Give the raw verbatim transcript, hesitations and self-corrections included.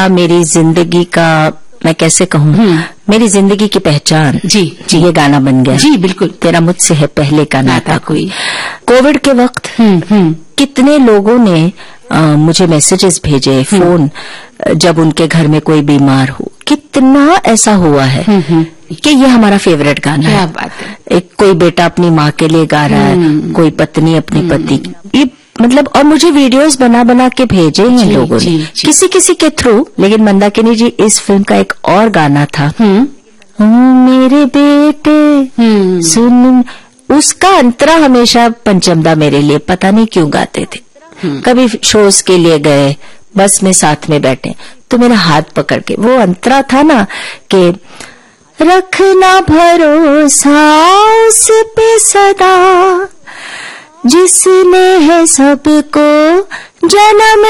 मेरी जिंदगी का, मैं कैसे कहूँ, मेरी जिंदगी की पहचान। जी जी, ये गाना बन गया। जी बिल्कुल। तेरा मुझसे है पहले का नाता कोई। कोई कोविड के वक्त कितने लोगों ने आ, मुझे मैसेजेस भेजे, फोन, जब उनके घर में कोई बीमार हो, कितना ऐसा हुआ है कि ये हमारा फेवरेट गाना क्या है। बात है। एक कोई बेटा अपनी माँ के लिए गा रहा है, कोई पत्नी अपनी पति, ये मतलब, और मुझे वीडियोस बना बना के भेजे हैं जी, लोगों जी, ने, जी। किसी किसी के थ्रू। लेकिन मंदाकिनी जी, इस फिल्म का एक और गाना था, मेरे बेटे सुन, उसका अंतरा हमेशा पंचमदा मेरे लिए पता नहीं क्यों गाते थे। कभी शोज के लिए गए, बस में साथ में बैठे तो मेरा हाथ पकड़ के, वो अंतरा था ना कि रखना भरोसा उस पे सदा, जिसने है सबको जन्म